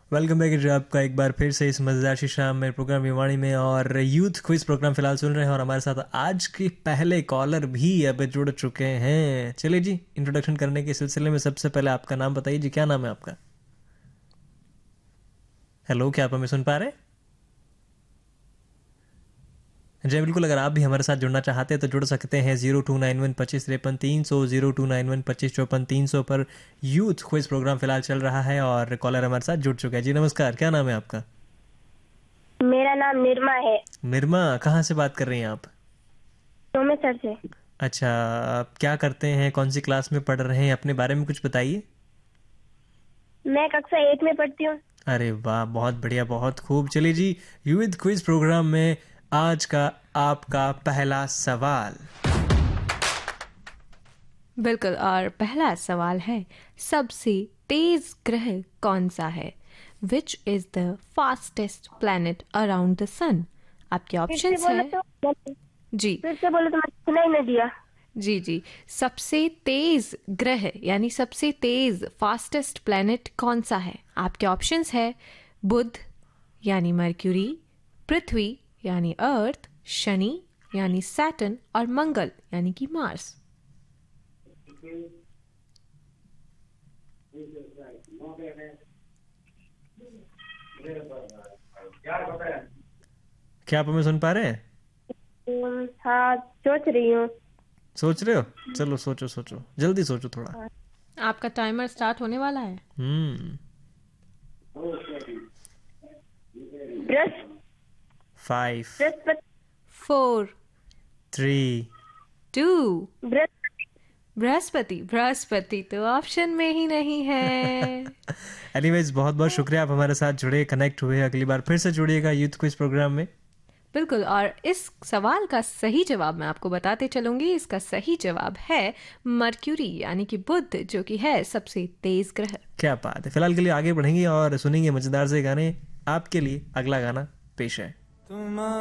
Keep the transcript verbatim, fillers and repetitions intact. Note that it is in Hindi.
वेलकम बैक जी आपका एक बार फिर से इस मजेदार सी शाम में प्रोग्राम युवाणी में और यूथ क्विज प्रोग्राम फिलहाल सुन रहे हैं और हमारे साथ आज के पहले कॉलर भी अब जुड़ चुके हैं। चलिए जी, इंट्रोडक्शन करने के सिलसिले में सबसे पहले आपका नाम बताइए जी, क्या नाम है आपका? हेलो, क्या आप हमें सुन पा रहे हैं? जी बिल्कुल, अगर आप भी हमारे साथ जुड़ना चाहते हैं तो जुड़ सकते हैं जीरो टू नाइन वन पच्चीस तिरपन तीन सौ जीरो टू नाइन वन पच्चीस चौपन तीन सौ पर यूथ क्विज प्रोग्राम फिलहाल चल रहा है और कॉलर हमारे साथ जुड़ चुका है। जी नमस्कार, क्या नाम है आपका? मेरा नाम निर्मा है। निर्मा, कहाँ से बात कर रही हैं आप? सोमेश्वर से। अच्छा, आप क्या करते हैं, कौन सी क्लास में पढ़ रहे हैं, अपने बारे में कुछ बताइए। मैं कक्षा एक में पढ़ती हूँ। अरे वाह, बहुत बढ़िया, बहुत खूब। चलिए जी, यूथ क्विज प्रोग्राम में आज का आपका पहला सवाल। बिल्कुल, और पहला सवाल है, सबसे तेज ग्रह कौन सा है? Which is the fastest planet around the सन? आपके ऑप्शंस है तो जी फिर से बोले तो मैंने सुनाई नहीं दिया। जी जी सबसे तेज ग्रह यानी सबसे तेज फास्टेस्ट प्लैनेट कौन सा है? आपके ऑप्शंस है बुध यानी मर्क्यूरी, पृथ्वी यानी अर्थ, शनि यानी सैटर्न और मंगल यानी कि मार्स। क्या आप हमें सुन पा रहे हैं? हम्म, हाँ सोच रही हूँ। सोच रहे हो? चलो सोचो सोचो, जल्दी सोचो थोड़ा। आपका टाइमर स्टार्ट होने वाला है। हम्म Brihaspati. Five, Brihaspati. Four, three, to, Brihaspati. Brihaspati. Brihaspati तो ऑप्शन में ही नहीं है। एनीवेज, बहुत बहुत शुक्रिया, आप हमारे साथ जुड़े, कनेक्ट हुए। अगली बार फिर से जुड़िएगा यूथ क्विज प्रोग्राम में। बिल्कुल, और इस सवाल का सही जवाब मैं आपको बताते चलूंगी। इसका सही जवाब है मर्क्यूरी यानी कि बुध, जो कि है सबसे तेज ग्रह। क्या बात है। फिलहाल के लिए आगे बढ़ेंगे और सुनेंगे मजेदार से गाने। आपके लिए अगला गाना पेश है।